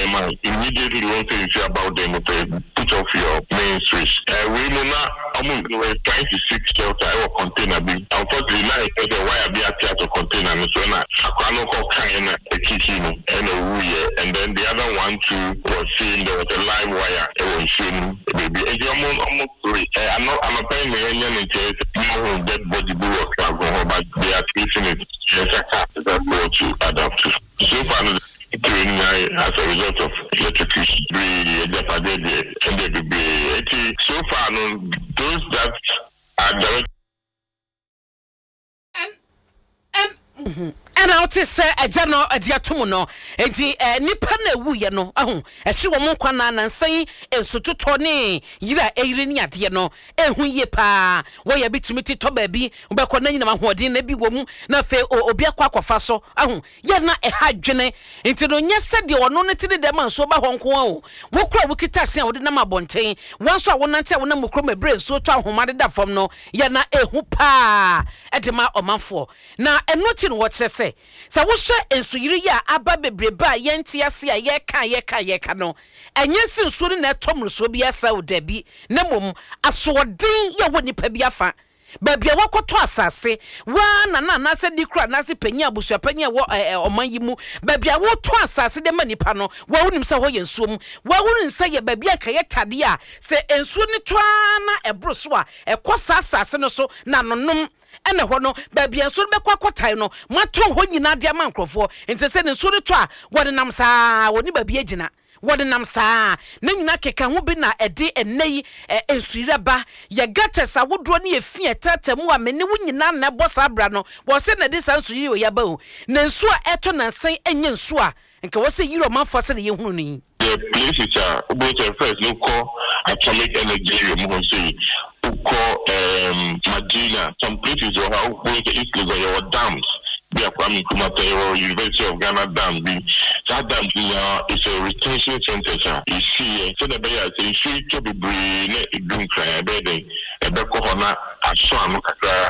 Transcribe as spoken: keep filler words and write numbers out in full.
them immediately you want to say about them, put off your main switch. Uh, we know now, I'm trying to seek shelter or container. Unfortunately, now it's a wire be at a container. So now, I can't call kind of a kitchen and a wire. And then the other one too was seeing there was a live wire. It was seeing baby. I'm sorry. I'm not. I'm a pain in the interest. No dead body work, but they are treating it. Yes, I can't. That's what to adapt to. So far. As a result of electrocution, and so far, no, those that are direct. And and. Mm-hmm. And I would say a general a diatomo, and the Nipana Wuya no, oh, a she will mock on and say, and so to Tony, you are a linear, dear no, and who ye pa, why a bit to meet to baby, but when you know what didn't be woman, no fair or be a quack of faso, oh, you're not a hard journey, until no yes said you are no to the demand so by Hong Kong. What crowd we could test with the number bontain, once I will not tell when I'm a brain so to whom I did that from no, you're not a hoopa at the mouth of my four. Now, and not in what I say. Sa wo hwe ensuyiri ya aba bebreba yenti ase ya ye kan ye kan ye kan no enye sinsu ne na tomruso bi asa odabi na mom asodin ye woni pa bi afa babia wakoto asase wa na na na se dikra na se panya abusua panya wo oman yi mu babia wo to asase de manipa no wa wonim se ho ye nsuom wa wonim se ye babia ka ye tade a se ensuo ne toa na ebroso a ekosa asase no so na nonom ene ho no babia nso be kwakotai no maton ho nyina de amankrofo ente se ne nso ne to a wode nam saa woni babia gina wode nam saa na nyina keka ho bi na ede enei ensuireba ye gates awodro ne efie tatamu a mene wo nyina na bosa abra no wo se na de sansuiri o yaba o na nso a eto na nsan enye nso a nke wo se yiro manfo se ne ye hunu ni. The places are both first no call atomic energy mo say call um Madina, some places where how both East Lagos your dams be a Kwame Nkrumah University of Ghana dam be that dam is a retention center. You see so the bear say should to be brain it doom cry bedding e be ko na aso anu kakra